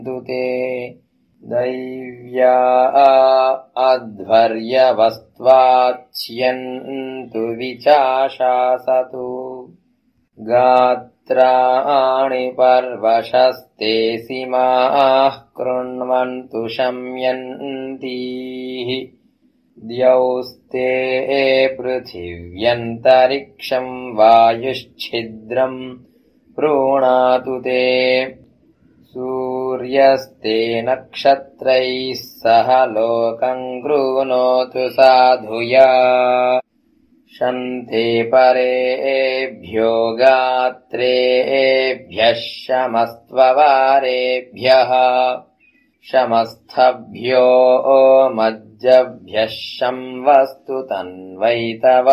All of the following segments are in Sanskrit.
ते दैव्या अध्वर्यवस्त्वाच्यन्तु विचाशासतु गात्राणि पर्वशस्ते सीमाः कृण्वन्तु शम्यन्तीः द्यौस्ते पृथिव्यन्तरिक्षं वायुश्छिद्रं प्रोणातु ते सूर्यस्ते नक्षत्रैः सह लोकं गृह्णोतु साधुया शन्ते परेभ्यो गात्रेभ्यः शमस्त्ववारेभ्यः शमस्थभ्यो मज्जभ्यः शंवस्तु तन्वैतव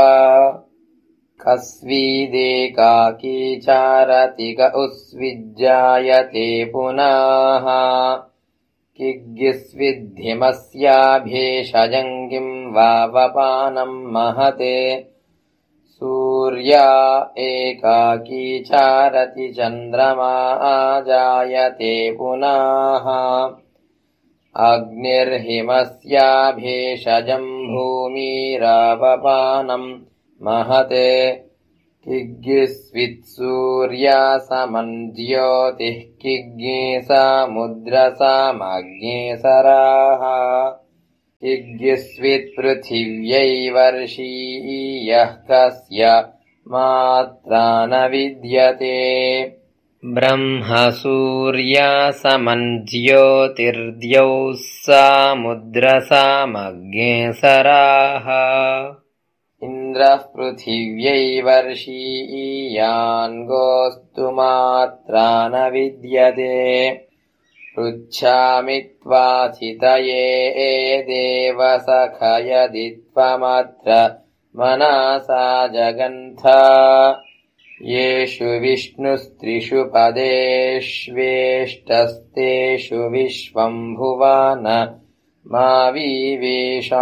कस्विदेकाकी चारति क उस्विज्जायते पुनः किग्गिस्विद्धिमस्याभेषजं किं वावपानं महते सूर्या एकाकी चारति चन्द्रमा जायते पुनः अग्निर्हिमस्याभेषजं भूमिरावपानं महते किग्गिस्वित्सूर्या समञ्ज्योतिः किग्गे समुद्रसामग्नेसराः किग्गिस्वित्पृथिव्यै वर्षी यः कस्य मात्रा न विद्यते ब्रह्मसूर्या समञ्ज्योतिर्द्यौः समुद्रसामग्नेसराः इन्द्रः पृथिव्यै वर्षीयान्गोऽस्तु मात्रा न विद्यते पृच्छामि त्वाथितये देवसखयदित्वमत्र मनसा जगन्थ येषु विष्णुस्त्रिषु पदेष्वेष्टस्तेषु विश्वम्भुवान मा विवेशा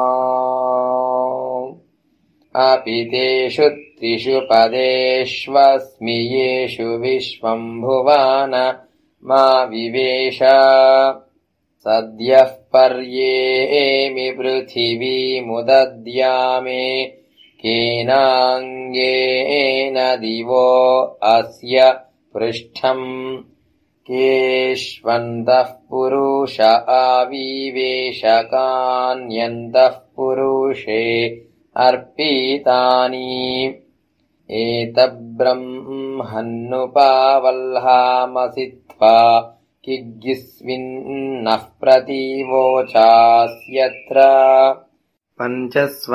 अपि तेषु त्रिषु पदेष्वस्मि येषु विश्वम्भुवान मा विवेश सद्यः पर्येमि पृथिवीमुदद्यामे केनाङ्गेन दिवो अस्य पृष्ठम् केष्वन्तः पुरुष आविवेशकान्यन्तः पुरुषे अर्पितानि एतब्रह्मन्नुपावल्हामसि त्वा किग्गिस्विन्नः प्रतिवोचास्यत्र